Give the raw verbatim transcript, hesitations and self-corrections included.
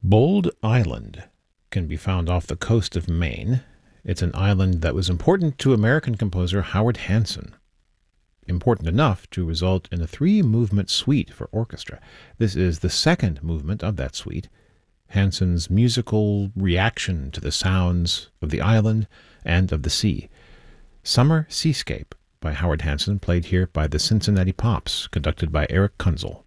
Bold Island can be found off the coast of Maine. It's an island that was important to American composer Howard Hanson. Important enough to result in a three-movement suite for orchestra. This is the second movement of that suite. Hanson's musical reaction to the sounds of the island and of the sea. Summer Seascape by Howard Hanson, played here by the Cincinnati Pops, conducted by Eric Kunzel.